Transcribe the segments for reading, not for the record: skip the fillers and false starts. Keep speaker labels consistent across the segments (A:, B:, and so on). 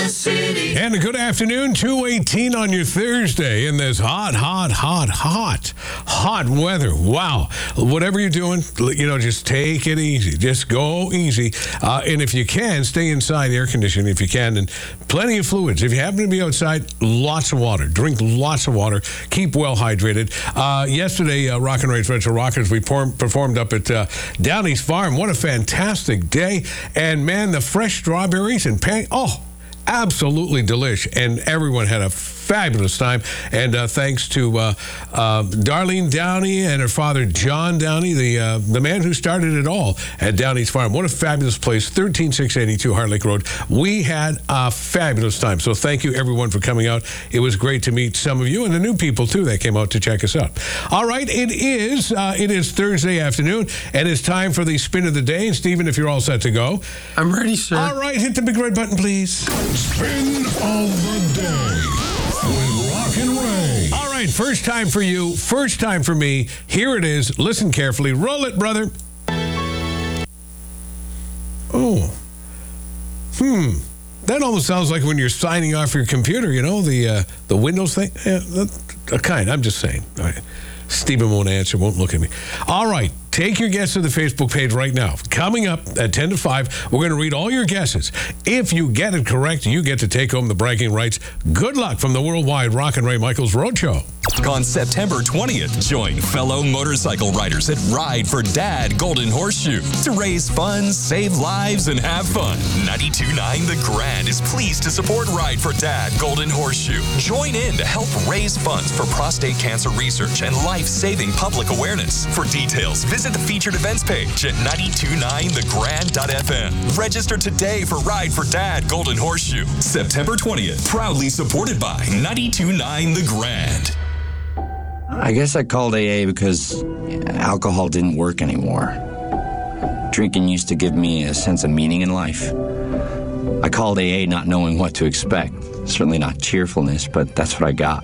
A: City.
B: And a good afternoon, 2:18 on your Thursday in this hot weather. Wow. Whatever you're doing, just take it easy. Just go easy. And if you can, stay inside, air conditioning if you can, and plenty of fluids. If you happen to be outside, lots of water. Drink lots of water. Keep well hydrated. Yesterday, Rock and Ray's Retro Rockers, we performed up at Downey's Farm. What a fantastic day. And man, the fresh strawberries and absolutely delish. And everyone had a fabulous time. And thanks to Darlene Downey and her father, John Downey, the man who started it all at Downey's Farm. What a fabulous place, 13682 Heart Lake Road. We had a fabulous time. So thank you, everyone, for coming out. It was great to meet some of you and the new people, too, that came out to check us out. All right, it is Thursday afternoon, and it's time for the spin of the day. And Stephen, if you're all set to go.
C: I'm ready, sir.
B: All right, hit the big red button, please.
A: Spin of the day with Rock and Ray.
B: All right, first time for you, first time for me. Here it is. Listen carefully. Roll it, brother. Oh. That almost sounds like when you're signing off your computer, the Windows thing. Yeah, I'm just saying. All right. Stephen won't answer, won't look at me. All right, take your guess to the Facebook page right now. Coming up at 10 to 5, we're going to read all your guesses. If you get it correct, you get to take home the bragging rights. Good luck from the worldwide Rock and Ray Michaels Roadshow.
D: On September 20th, join fellow motorcycle riders at Ride for Dad Golden Horseshoe to raise funds, save lives, and have fun. 92.9 The Grand is pleased to support Ride for Dad Golden Horseshoe. Join in to help raise funds for prostate cancer research and life-saving public awareness. For details, visit the featured events page at 929thegrand.fm. Register today for Ride for Dad Golden Horseshoe. September 20th, proudly supported by 92.9 The Grand.
E: I guess I called AA because alcohol didn't work anymore. Drinking used to give me a sense of meaning in life. I called AA not knowing what to expect. Certainly not cheerfulness, but that's what I got.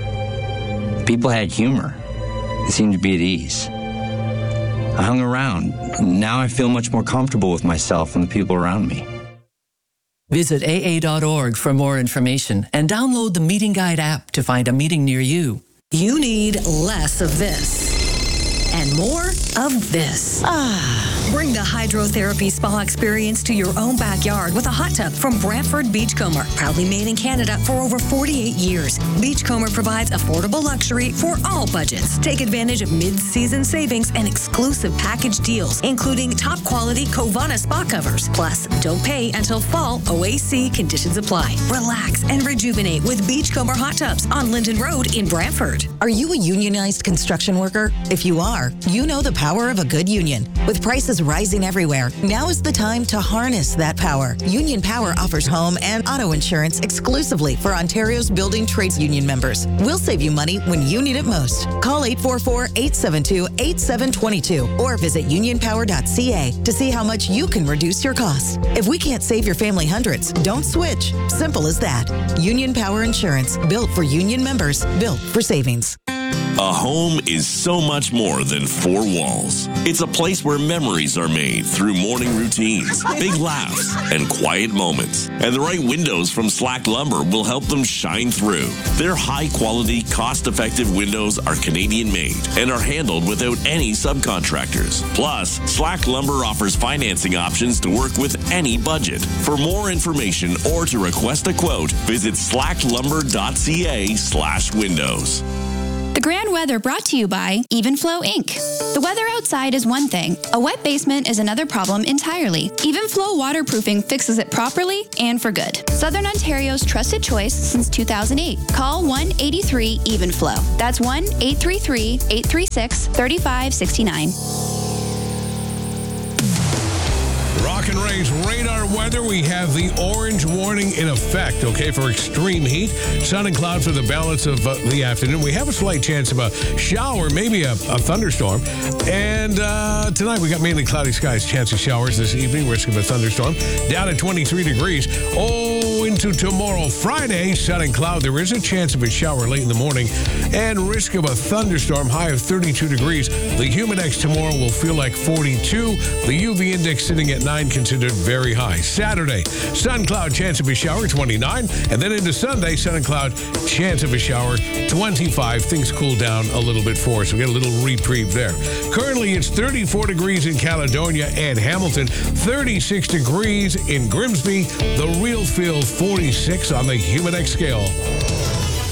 E: People had humor. They seemed to be at ease. I hung around. Now I feel much more comfortable with myself and the people around me.
F: Visit AA.org for more information and download the Meeting Guide app to find a meeting near you.
G: You need less of this and more of this. Bring the hydrotherapy spa experience to your own backyard with a hot tub from Brantford Beachcomber. Proudly made in Canada for over 48 years. Beachcomber provides affordable luxury for all budgets. Take advantage of mid-season savings and exclusive package deals, including top-quality Covana spa covers. Plus, don't pay until fall. OAC conditions apply. Relax and rejuvenate with Beachcomber hot tubs on Linden Road in Brantford.
H: Are you a unionized construction worker? If you are, you know the power of a good union. With prices rising everywhere, now is the time to harness that power. Union Power offers home and auto insurance exclusively for Ontario's building trades union members. We'll save you money when you need it most. Call 844-872-8722 or visit unionpower.ca to see how much you can reduce your costs. If we can't save your family hundreds, don't switch. Simple as that. Union Power Insurance, built for union members, built for savings.
I: A home is so much more than four walls. It's a place where memories are made through morning routines, big laughs, and quiet moments. And the right windows from Slack Lumber will help them shine through. Their high-quality, cost-effective windows are Canadian-made and are handled without any subcontractors. Plus, Slack Lumber offers financing options to work with any budget. For more information or to request a quote, visit slacklumber.ca/windows.
J: The Grand Weather brought to you by Evenflow Inc. The weather outside is one thing. A wet basement is another problem entirely. Evenflow Waterproofing fixes it properly and for good. Southern Ontario's trusted choice since 2008. Call 1-83-EVENFLOW. That's 1-833-836-3569.
B: Rock and Ray's radar weather. We have the orange warning in effect, okay, for extreme heat. Sun and cloud for the balance of the afternoon. We have a slight chance of a shower, maybe a thunderstorm. And tonight we got mainly cloudy skies, chance of showers this evening, risk of a thunderstorm. Down at 23 degrees. Oh, into to tomorrow, Friday, sun and cloud. There is a chance of a shower late in the morning and risk of a thunderstorm, high of 32 degrees. The Humidex tomorrow will feel like 42. The UV index sitting at 9, considered very high. Saturday, sun, cloud, chance of a shower, 29. And then into Sunday, sun and cloud, chance of a shower, 25. Things cool down a little bit for us. We get a little reprieve there. Currently, it's 34 degrees in Caledonia and Hamilton, 36 degrees in Grimsby. The real feel 46 on the Humidex scale.